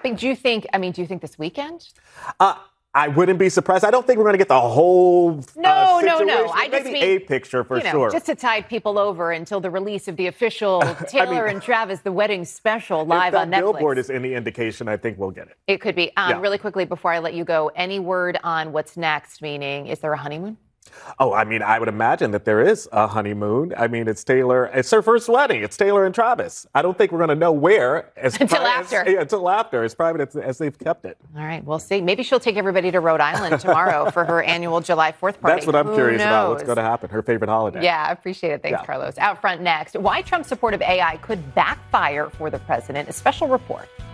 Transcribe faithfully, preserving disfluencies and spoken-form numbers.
wrapping. Do you think, I mean, do you think this weekend? Uh, I wouldn't be surprised. I don't think we're going to get the whole No, uh, no, situation. no. I just Maybe mean, a picture for you know, sure. just to tide people over until the release of the official Taylor I mean, and Travis, the wedding special live if that on Netflix. billboard is any indication, I think we'll get it. It could be. Um, Yeah. Really quickly, before I let you go, any word on what's next? Meaning, is there a honeymoon? Oh, I mean, I would imagine that there is a honeymoon. I mean, it's Taylor. It's her first wedding. It's Taylor and Travis. I don't think we're going to know where as Until pri- after. As, yeah, until after. As private as, as they've kept it. All right, we'll see. Maybe she'll take everybody to Rhode Island tomorrow for her annual July fourth party. That's what I'm Who curious knows? about. What's going to happen? Her favorite holiday. Yeah, I appreciate it. Thanks, Yeah. Carlos. Out front next, why Trump's support of A I could backfire for the president. A special report.